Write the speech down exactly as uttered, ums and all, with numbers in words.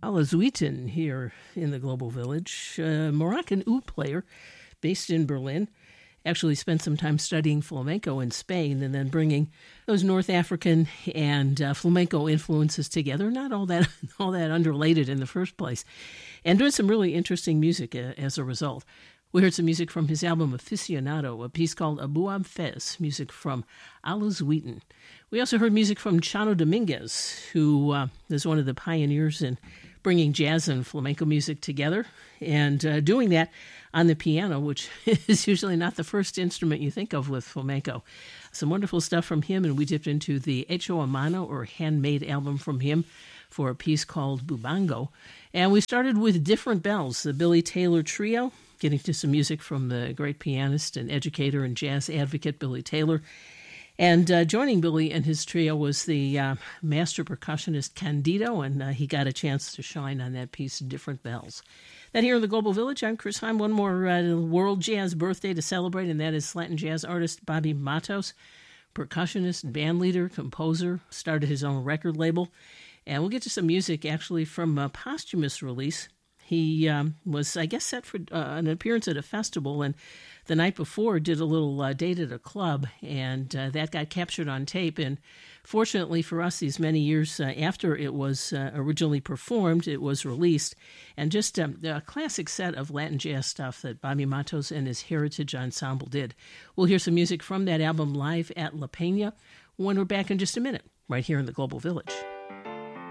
Alazuitan here in the Global Village, a Moroccan oud player based in Berlin. Actually spent some time studying flamenco in Spain and then bringing those North African and uh, flamenco influences together, not all that all that unrelated in the first place, and doing some really interesting music uh, as a result. We heard some music from his album Aficionado, a piece called Abouab Fez, music from Alazuitan. We also heard music from Chano Dominguez, who uh, is one of the pioneers in bringing jazz and flamenco music together, and uh, doing that on the piano, which is usually not the first instrument you think of with flamenco. Some wonderful stuff from him, and we dipped into the Hecho a Mano, or handmade album from him, for a piece called Bubango. And we started with Different Bells, the Billy Taylor Trio, getting to some music from the great pianist and educator and jazz advocate Billy Taylor. And uh, joining Billy and his trio was the uh, master percussionist Candido, and uh, he got a chance to shine on that piece, Different Bells. That here in the Global Village, I'm Chris Heim. One more uh, world jazz birthday to celebrate, and that is Latin jazz artist Bobby Matos, percussionist, band leader, composer, started his own record label. And we'll get to some music, actually, from a posthumous release. He um, was, I guess, set for uh, an appearance at a festival, and the night before did a little uh, date at a club, and uh, that got captured on tape. And fortunately for us, these many years uh, after it was uh, originally performed, it was released. And just um, a classic set of Latin jazz stuff that Bobby Matos and his Heritage Ensemble did. We'll hear some music from that album live at La Peña when we're back in just a minute, right here in the Global Village.